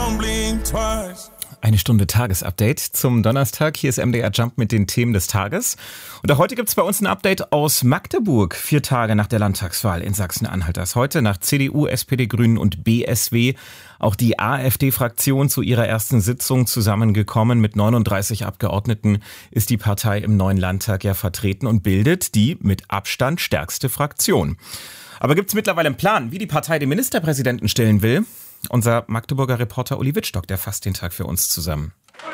don't blink twice. Eine Stunde Tagesupdate zum Donnerstag. Hier ist MDR Jump mit den Themen des Tages. Und auch heute gibt's bei uns ein Update aus Magdeburg. 4 Tage nach der Landtagswahl in Sachsen-Anhalt. Das heute nach CDU, SPD, Grünen und BSW auch die AfD-Fraktion zu ihrer ersten Sitzung zusammengekommen. Mit 39 Abgeordneten ist die Partei im neuen Landtag ja vertreten und bildet die mit Abstand stärkste Fraktion. Aber gibt's mittlerweile einen Plan, wie die Partei den Ministerpräsidenten stellen will? Unser Magdeburger Reporter Uli Wittstock, der fasst den Tag für uns zusammen.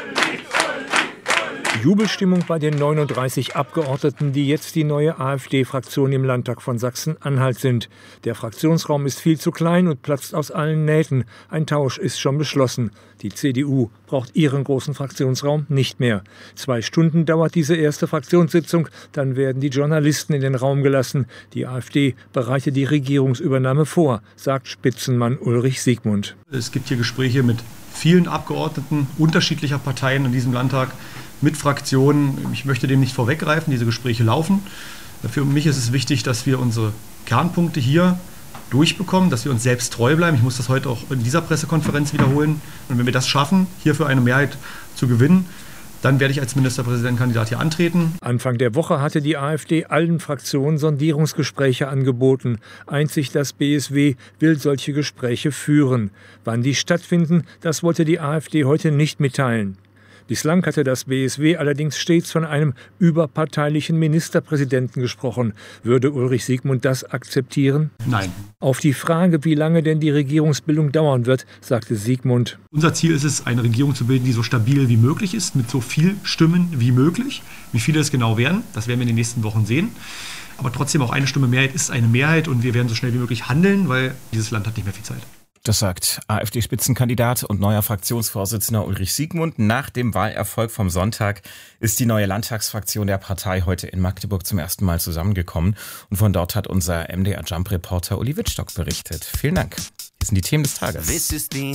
Jubelstimmung bei den 39 Abgeordneten, die jetzt die neue AfD-Fraktion im Landtag von Sachsen-Anhalt sind. Der Fraktionsraum ist viel zu klein und platzt aus allen Nähten. Ein Tausch ist schon beschlossen. Die CDU braucht ihren großen Fraktionsraum nicht mehr. 2 Stunden dauert diese erste Fraktionssitzung, dann werden die Journalisten in den Raum gelassen. Die AfD bereitet die Regierungsübernahme vor, sagt Spitzenmann Ulrich Siegmund. Es gibt hier Gespräche mit vielen Abgeordneten unterschiedlicher Parteien in diesem Landtag, mit Fraktionen. Ich möchte dem nicht vorweggreifen, diese Gespräche laufen. Für mich ist es wichtig, dass wir unsere Kernpunkte hier durchbekommen, dass wir uns selbst treu bleiben. Ich muss das heute auch in dieser Pressekonferenz wiederholen. Und wenn wir das schaffen, hierfür eine Mehrheit zu gewinnen, dann werde ich als Ministerpräsidentenkandidat hier antreten. Anfang der Woche hatte die AfD allen Fraktionen Sondierungsgespräche angeboten. Einzig das BSW will solche Gespräche führen. Wann die stattfinden, das wollte die AfD heute nicht mitteilen. Bislang hatte das BSW allerdings stets von einem überparteilichen Ministerpräsidenten gesprochen. Würde Ulrich Siegmund das akzeptieren? Nein. Auf die Frage, wie lange denn die Regierungsbildung dauern wird, sagte Siegmund: Unser Ziel ist es, eine Regierung zu bilden, die so stabil wie möglich ist, mit so viel Stimmen wie möglich. Wie viele es genau werden, das werden wir in den nächsten Wochen sehen. Aber trotzdem, auch eine Stimme Mehrheit ist eine Mehrheit und wir werden so schnell wie möglich handeln, weil dieses Land hat nicht mehr viel Zeit. Das sagt AfD-Spitzenkandidat und neuer Fraktionsvorsitzender Ulrich Siegmund. Nach dem Wahlerfolg vom Sonntag ist die neue Landtagsfraktion der Partei heute in Magdeburg zum ersten Mal zusammengekommen. Und von dort hat unser MDR Jump-Reporter Uli Wittstock berichtet. Vielen Dank. Hier sind die Themen des Tages.